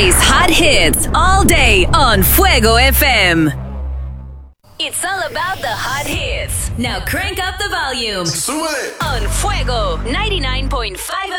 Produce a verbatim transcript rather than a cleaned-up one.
Today's hot hits all day on Fuego F M. It's all about the hot hits. Now crank up the volume. Sube. On Fuego ninety-nine point five